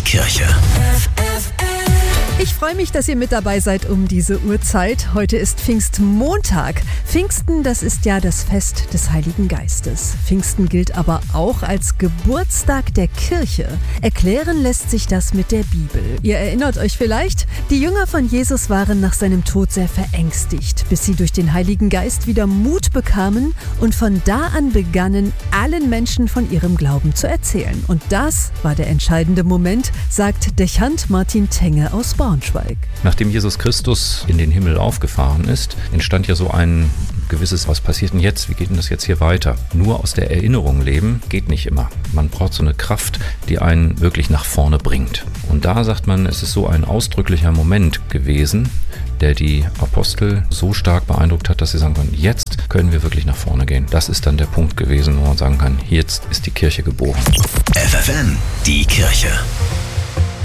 Kirche. Ich freue mich, dass ihr mit dabei seid um diese Uhrzeit. Heute ist Pfingstmontag. Pfingsten, das ist ja das Fest des Heiligen Geistes. Pfingsten gilt aber auch als Geburtstag der Kirche. Erklären lässt sich das mit der Bibel. Ihr erinnert euch vielleicht, die Jünger von Jesus waren nach seinem Tod sehr verängstigt, bis sie durch den Heiligen Geist wieder Mut bekamen und von da an begannen, allen Menschen von ihrem Glauben zu erzählen. Und das war der entscheidende Moment, sagt Dechant Martin Tenge aus Braunschweig. Nachdem Jesus Christus in den Himmel aufgefahren ist, entstand ja so ein gewisses, was passiert denn jetzt? Wie geht denn das jetzt hier weiter? Nur aus der Erinnerung leben geht nicht immer. Man braucht so eine Kraft, die einen wirklich nach vorne bringt. Und da sagt man, es ist so ein ausdrücklicher Moment gewesen, der die Apostel so stark beeindruckt hat, dass sie sagen können, jetzt können wir wirklich nach vorne gehen. Das ist dann der Punkt gewesen, wo man sagen kann, jetzt ist die Kirche geboren. FFN, die Kirche.